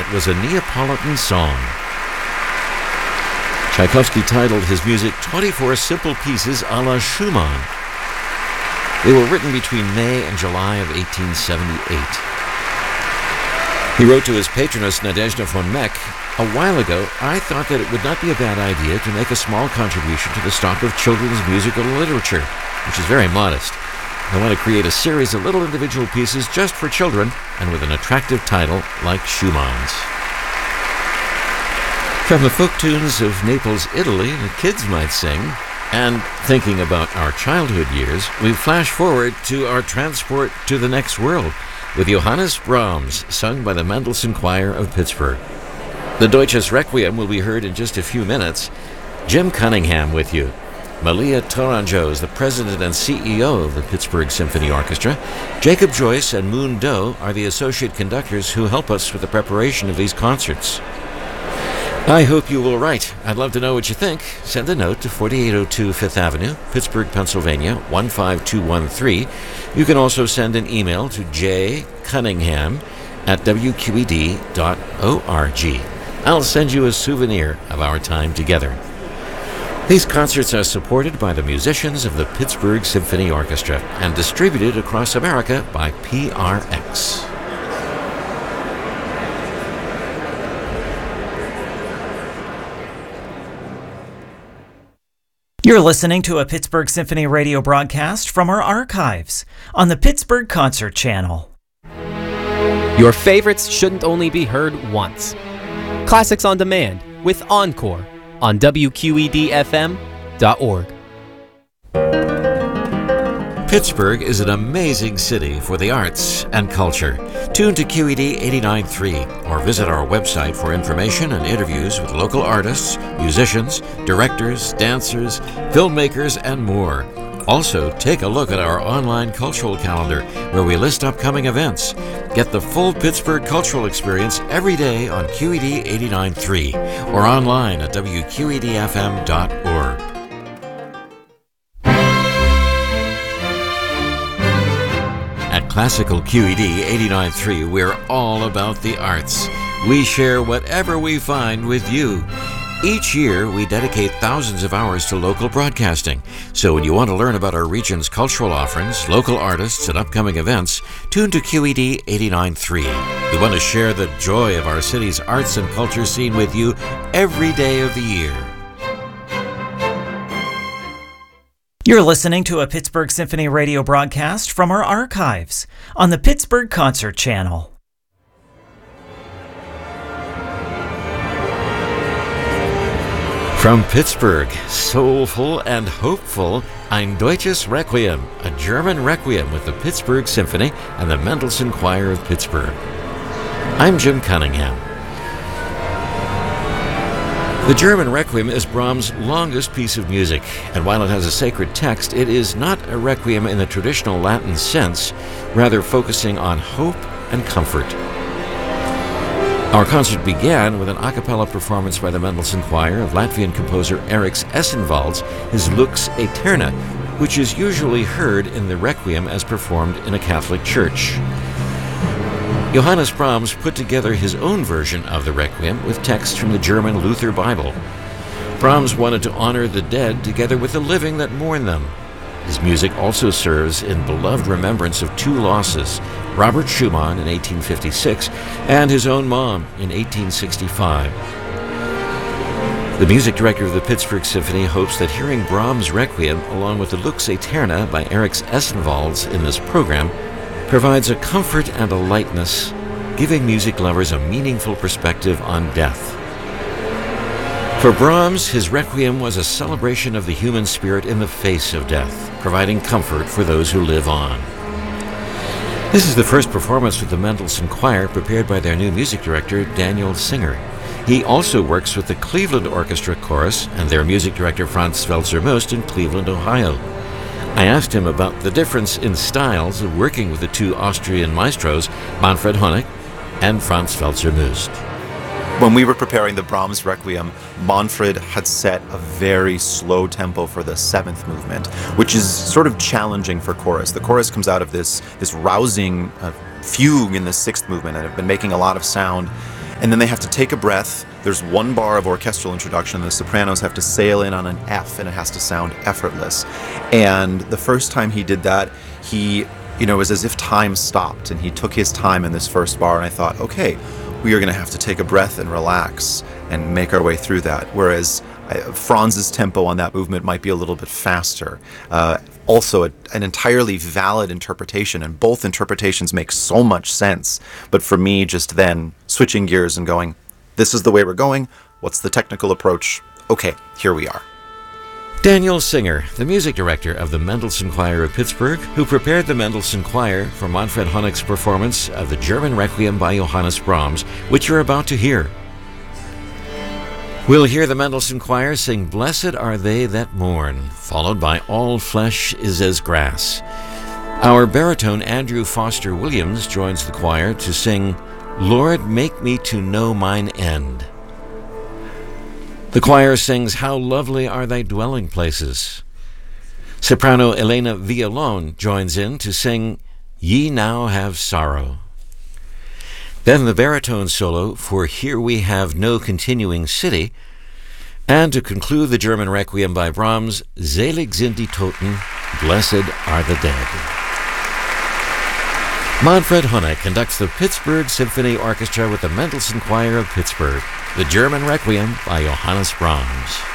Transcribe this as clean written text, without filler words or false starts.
It was a Neapolitan song. Tchaikovsky titled his music 24 Simple Pieces a la Schumann. They were written between May and July of 1878. He wrote to his patroness Nadezhda von Meck, "A while ago, I thought that it would not be a bad idea to make a small contribution to the stock of children's musical literature, which is very modest. I want to create a series of little individual pieces just for children and with an attractive title like Schumann's." From the folk tunes of Naples, Italy, the kids might sing. And thinking about our childhood years, we flash forward to our transport to the next world with Johannes Brahms, sung by the Mendelssohn Choir of Pittsburgh. The Deutsches Requiem will be heard in just a few minutes. Jim Cunningham with you. Malia Tourangeau is the president and CEO of the Pittsburgh Symphony Orchestra. Jacob Joyce and Moon Doe are the associate conductors who help us with the preparation of these concerts. I hope you will write. I'd love to know what you think. Send a note to 4802 Fifth Avenue, Pittsburgh, Pennsylvania, 15213. You can also send an email to jcunningham@wqed.org. I'll send you a souvenir of our time together. These concerts are supported by the musicians of the Pittsburgh Symphony Orchestra and distributed across America by PRX. You're listening to a Pittsburgh Symphony radio broadcast from our archives on the Pittsburgh Concert Channel. Your favorites shouldn't only be heard once. Classics on Demand with Encore on WQED-FM.org. Pittsburgh is an amazing city for the arts and culture. Tune to QED 89.3 or visit our website for information and interviews with local artists, musicians, directors, dancers, filmmakers, and more. Also, take a look at our online cultural calendar where we list upcoming events. Get the full Pittsburgh cultural experience every day on QED 89.3 or online at WQEDFM.org. At Classical QED 89.3, we're all about the arts. We share whatever we find with you. Each year, we dedicate thousands of hours to local broadcasting. So when you want to learn about our region's cultural offerings, local artists, and upcoming events, tune to QED 89.3. We want to share the joy of our city's arts and culture scene with you every day of the year. You're listening to a Pittsburgh Symphony radio broadcast from our archives on the Pittsburgh Concert Channel. From Pittsburgh, soulful and hopeful, Ein Deutsches Requiem, a German requiem with the Pittsburgh Symphony and the Mendelssohn Choir of Pittsburgh. I'm Jim Cunningham. The German Requiem is Brahms' longest piece of music, and while it has a sacred text, it is not a requiem in the traditional Latin sense, rather focusing on hope and comfort. Our concert began with an a cappella performance by the Mendelssohn Choir of Latvian composer Eriks Essenvalds, his Lux Aeterna, which is usually heard in the Requiem as performed in a Catholic church. Johannes Brahms put together his own version of the Requiem with text from the German Luther Bible. Brahms wanted to honor the dead together with the living that mourn them. His music also serves in beloved remembrance of two losses, Robert Schumann in 1856 and his own mom in 1865. The music director of the Pittsburgh Symphony hopes that hearing Brahms' Requiem along with the Lux Aeterna by Eriks Essenvalds in this program provides a comfort and a lightness, giving music lovers a meaningful perspective on death. For Brahms, his Requiem was a celebration of the human spirit in the face of death, providing comfort for those who live on. This is the first performance with the Mendelssohn Choir prepared by their new music director, Daniel Singer. He also works with the Cleveland Orchestra Chorus and their music director, Franz Welser-Most, in Cleveland, Ohio. I asked him about the difference in styles of working with the two Austrian maestros, Manfred Honeck and Franz Welser-Most. When we were preparing the Brahms Requiem, Manfred had set a very slow tempo for the seventh movement, which is sort of challenging for chorus. The chorus comes out of this rousing fugue in the sixth movement and have been making a lot of sound. And then they have to take a breath. There's one bar of orchestral introduction. The sopranos have to sail in on an F, and it has to sound effortless. And the first time he did that, it was as if time stopped, and he took his time in this first bar, and I thought, okay, we are going to have to take a breath and relax and make our way through that. Whereas Franz's tempo on that movement might be a little bit faster. Also, an entirely valid interpretation, and both interpretations make so much sense. But for me, just then, switching gears and going, this is the way we're going, what's the technical approach? Okay, here we are. Daniel Singer, the music director of the Mendelssohn Choir of Pittsburgh, who prepared the Mendelssohn Choir for Manfred Honig's performance of the German Requiem by Johannes Brahms, which you're about to hear. We'll hear the Mendelssohn Choir sing Blessed Are They That Mourn, followed by All Flesh Is As Grass. Our baritone Andrew Foster Williams joins the choir to sing Lord, Make Me to Know Mine End. The choir sings How Lovely Are Thy Dwelling Places. Soprano Elena Villolone joins in to sing Ye Now Have Sorrow. Then the baritone solo for Here We Have No Continuing City, and to conclude the German Requiem by Brahms, Selig sind die Toten, Blessed Are the Dead. Manfred Honig conducts the Pittsburgh Symphony Orchestra with the Mendelssohn Choir of Pittsburgh, the German Requiem by Johannes Brahms.